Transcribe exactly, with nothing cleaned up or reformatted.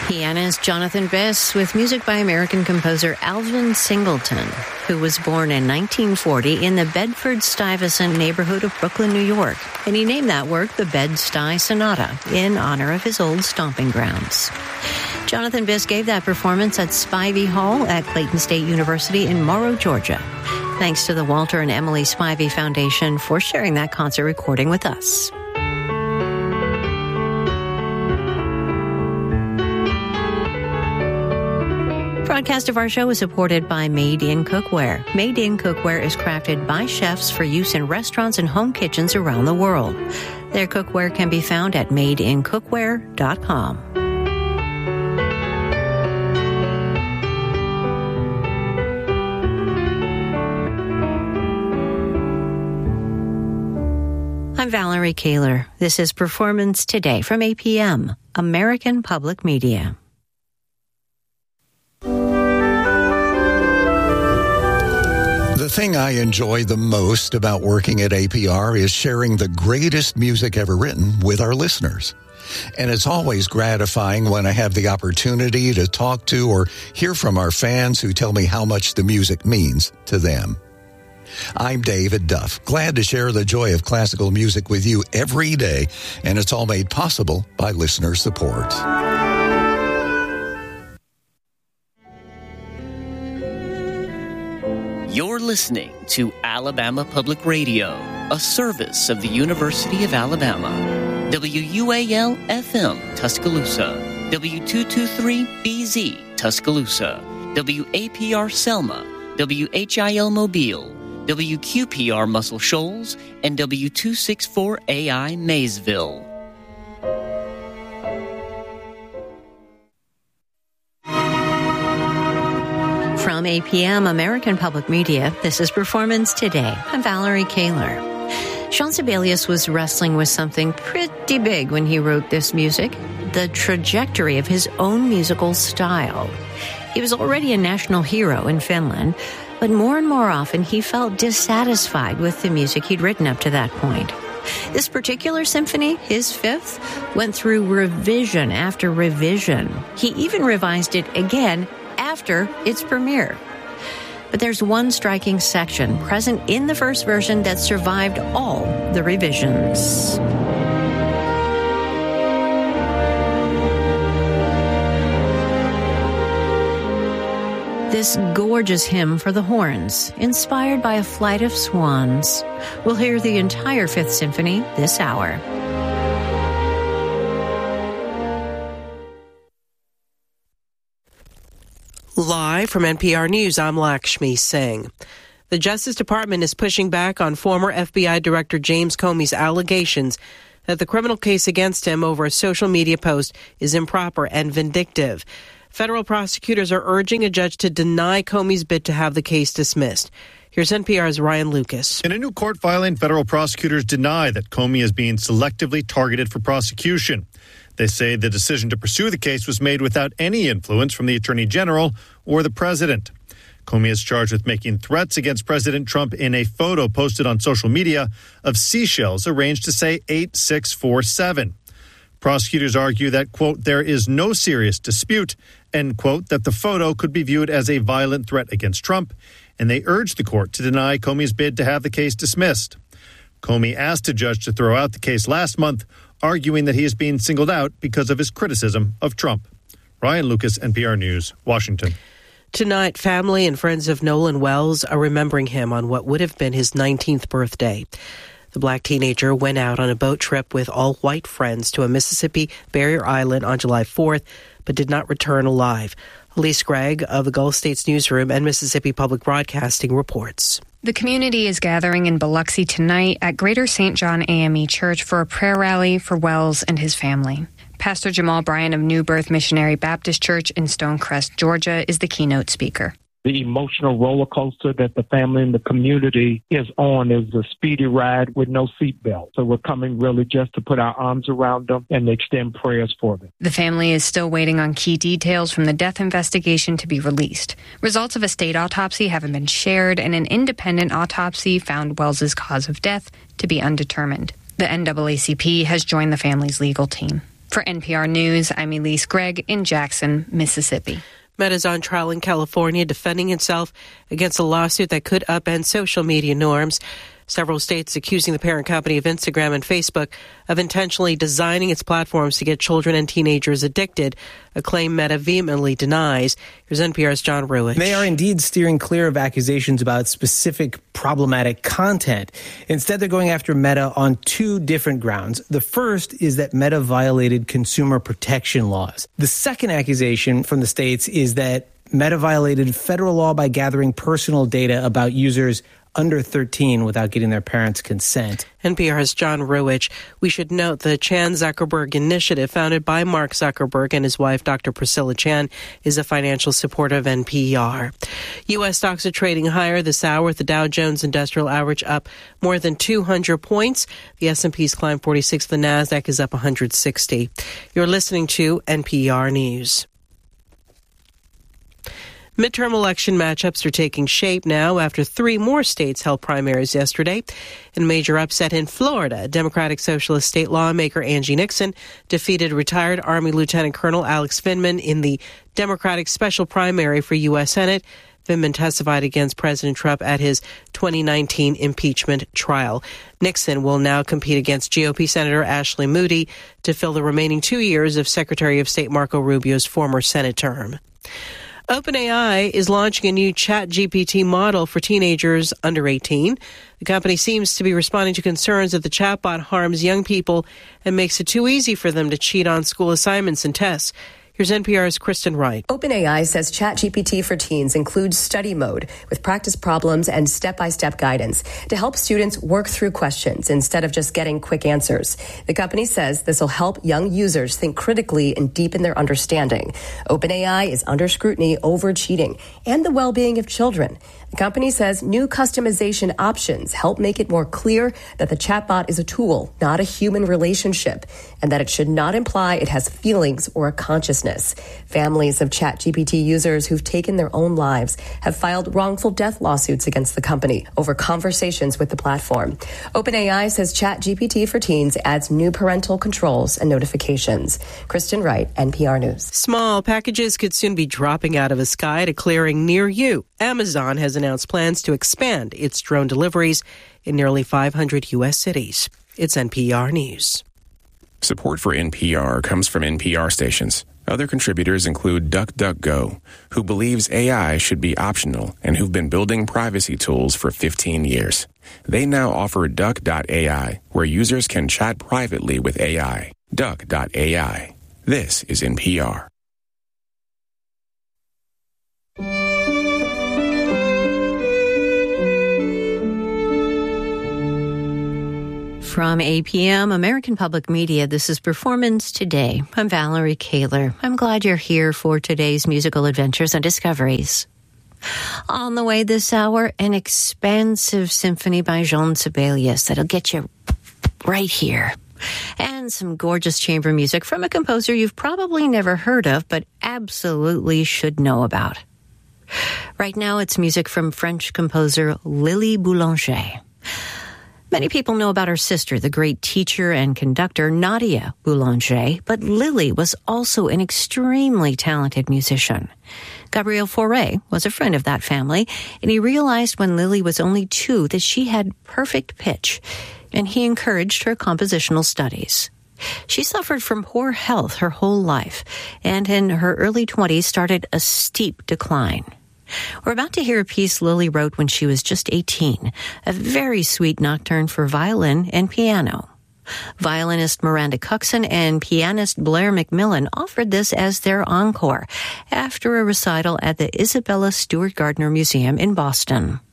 Pianist Jonathan Biss with music by American composer Alvin Singleton, who was born in nineteen forty in the Bedford-Stuyvesant neighborhood of Brooklyn, New York. And he named that work the Bed-Stuy Sonata in honor of his old stomping grounds. Jonathan Biss gave that performance at Spivey Hall at Clayton State University in Morrow, Georgia. Thanks to the Walter and Emily Spivey Foundation for sharing that concert recording with us. Broadcast of our show is supported by Made in Cookware. Made in Cookware is crafted by chefs for use in restaurants and home kitchens around the world. Their cookware can be found at made in cookware dot com. I'm Valerie Kaler. This is Performance Today from A P M, American Public Media. The thing I enjoy the most about working at A P R is sharing the greatest music ever written with our listeners. And it's always gratifying when I have the opportunity to talk to or hear from our fans who tell me how much the music means to them. I'm David Duff, glad to share the joy of classical music with you every day, and it's all made possible by listener support. You're listening to Alabama Public Radio, a service of the University of Alabama. W U A L F M Tuscaloosa, W two twenty-three B Z Tuscaloosa, W A P R Selma, W H I L Mobile, W Q P R Muscle Shoals, and W two sixty-four A I Maysville. From A P M, American Public Media, this is Performance Today. I'm Valerie Kaler. Sean Sibelius was wrestling with something pretty big when he wrote this music, the trajectory of his own musical style. He was already a national hero in Finland, but more and more often he felt dissatisfied with the music he'd written up to that point. This particular symphony, his fifth, went through revision after revision. He even revised it again after its premiere. But there's one striking section present in the first version that survived all the revisions. This gorgeous hymn for the horns, inspired by a flight of swans. We'll hear the entire Fifth Symphony this hour. Live from N P R News, I'm Lakshmi Singh. The Justice Department is pushing back on former F B I Director James Comey's allegations that the criminal case against him over a social media post is improper and vindictive. Federal prosecutors are urging a judge to deny Comey's bid to have the case dismissed. Here's N P R's Ryan Lucas. In a new court filing, federal prosecutors deny that Comey is being selectively targeted for prosecution. They say the decision to pursue the case was made without any influence from the Attorney General or the President. Comey is charged with making threats against President Trump in a photo posted on social media of seashells arranged to say eight six four seven. Prosecutors argue that, quote, there is no serious dispute, end quote, that the photo could be viewed as a violent threat against Trump, and they urge the court to deny Comey's bid to have the case dismissed. Comey asked a judge to throw out the case last month, arguing that he is being singled out because of his criticism of Trump. Ryan Lucas, N P R News, Washington. Tonight, family and friends of Nolan Wells are remembering him on what would have been his nineteenth birthday. The black teenager went out on a boat trip with all white friends to a Mississippi barrier island on July fourth, but did not return alive. Elise Gregg of the Gulf States Newsroom and Mississippi Public Broadcasting reports. The community is gathering in Biloxi tonight at Greater Saint John A M E Church for a prayer rally for Wells and his family. Pastor Jamal Bryan of New Birth Missionary Baptist Church in Stonecrest, Georgia, is the keynote speaker. The emotional roller coaster that the family and the community is on is a speedy ride with no seatbelt. So we're coming really just to put our arms around them and extend prayers for them. The family is still waiting on key details from the death investigation to be released. Results of a state autopsy haven't been shared, and an independent autopsy found Wells's cause of death to be undetermined. The N double A C P has joined the family's legal team. For N P R News, I'm Elise Gregg in Jackson, Mississippi. Meta's on trial in California defending itself against a lawsuit that could upend social media norms. Several states accusing the parent company of Instagram and Facebook of intentionally designing its platforms to get children and teenagers addicted, a claim Meta vehemently denies. Here's N P R's John Ruich. They are indeed steering clear of accusations about specific problematic content. Instead, they're going after Meta on two different grounds. The first is that Meta violated consumer protection laws. The second accusation from the states is that Meta violated federal law by gathering personal data about users under thirteen without getting their parents' consent. N P R's John Ruich. We should note the Chan Zuckerberg Initiative, founded by Mark Zuckerberg and his wife, Doctor Priscilla Chan, is a financial supporter of N P R. U S stocks are trading higher this hour, with the Dow Jones Industrial Average up more than two hundred points. The S and P's climbed forty-six. The Nasdaq is up one hundred sixty. You're listening to N P R News. Midterm election matchups are taking shape now after three more states held primaries yesterday. In a major upset in Florida, Democratic Socialist state lawmaker Angie Nixon defeated retired Army Lieutenant Colonel Alex Vindman in the Democratic special primary for U S Senate. Vindman testified against President Trump at his twenty nineteen impeachment trial. Nixon will now compete against G O P Senator Ashley Moody to fill the remaining two years of Secretary of State Marco Rubio's former Senate term. OpenAI is launching a new Chat G P T model for teenagers under eighteen. The company seems to be responding to concerns that the chatbot harms young people and makes it too easy for them to cheat on school assignments and tests. Here's N P R's Kristen Wright. OpenAI says ChatGPT for teens includes study mode with practice problems and step-by-step guidance to help students work through questions instead of just getting quick answers. The company says this will help young users think critically and deepen their understanding. OpenAI is under scrutiny over cheating and the well-being of children. The company says new customization options help make it more clear that the chatbot is a tool, not a human relationship, and that it should not imply it has feelings or a consciousness. Families of ChatGPT users who've taken their own lives have filed wrongful death lawsuits against the company over conversations with the platform. OpenAI says ChatGPT for teens adds new parental controls and notifications. Kristen Wright, N P R News. Small packages could soon be dropping out of the sky at a clearing near you. Amazon has announced plans to expand its drone deliveries in nearly five hundred U S cities. It's N P R News. Support for N P R comes from N P R stations. Other contributors include DuckDuckGo, who believes A I should be optional and who've been building privacy tools for fifteen years. They now offer Duck dot A I, where users can chat privately with A I. Duck dot A I. This is N P R. From A P M, American Public Media, this is Performance Today. I'm Valerie Kaler. I'm glad you're here for today's musical adventures and discoveries. On the way this hour, an expansive symphony by Jean Sibelius that'll get you right here. And some gorgeous chamber music from a composer you've probably never heard of, but absolutely should know about. Right now, it's music from French composer Lily Boulanger. Many people know about her sister, the great teacher and conductor Nadia Boulanger, but Lily was also an extremely talented musician. Gabriel Fauré was a friend of that family, and he realized when Lily was only two that she had perfect pitch, and he encouraged her compositional studies. She suffered from poor health her whole life, and in her early twenties started a steep decline. We're about to hear a piece Lily wrote when she was just eighteen, a very sweet nocturne for violin and piano. Violinist Miranda Coxon and pianist Blair McMillan offered this as their encore after a recital at the Isabella Stewart Gardner Museum in Boston.